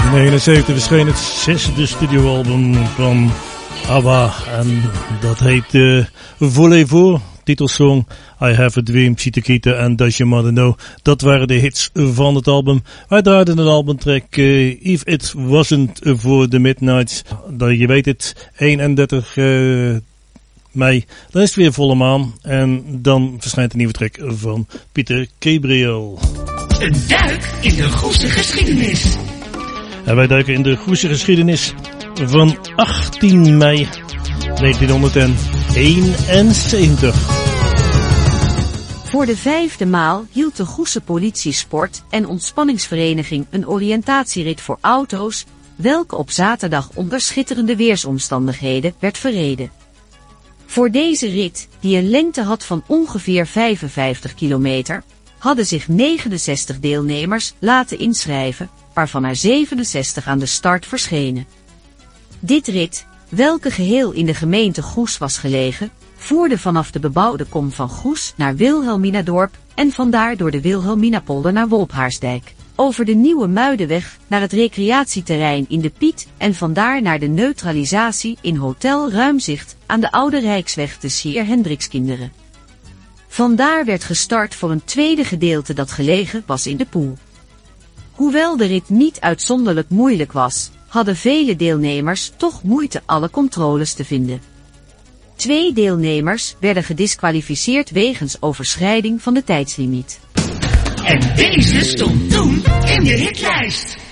1979 verscheen het 6e studioalbum van ABBA en dat heet Voulez-vous, titelsong I Have a Dream, Chitakita en Does Your Mother Know. Dat waren de hits van het album. Wij draaiden een albumtrack If It Wasn't For The Midnights. Je weet het, 31 mei, dan is het weer volle maan en dan verschijnt een nieuwe track van Pieter Gabriel. Een duik in de Goese geschiedenis. En wij duiken in de Goese geschiedenis van 18 mei 1971. Voor de 5e maal hield de Goese Politiesport- en Ontspanningsvereniging een oriëntatierit voor auto's, welke op zaterdag onder schitterende weersomstandigheden werd verreden. Voor deze rit, die een lengte had van ongeveer 55 kilometer, hadden zich 69 deelnemers laten inschrijven, waarvan er 67 aan de start verschenen. Dit rit, welke geheel in de gemeente Goes was gelegen, voerde vanaf de bebouwde kom van Goes naar Wilhelminadorp en vandaar door de Wilhelminapolder naar Wolphaarsdijk, over de Nieuwe Muidenweg naar het recreatieterrein in de Piet en vandaar naar de neutralisatie in Hotel Ruimzicht aan de Oude Rijksweg te Sier Hendrikskinderen. Vandaar werd gestart voor een tweede gedeelte dat gelegen was in de Poel. Hoewel de rit niet uitzonderlijk moeilijk was, hadden vele deelnemers toch moeite alle controles te vinden. 2 deelnemers werden gediskwalificeerd wegens overschrijding van de tijdslimiet. En deze stond toen in de hitlijst.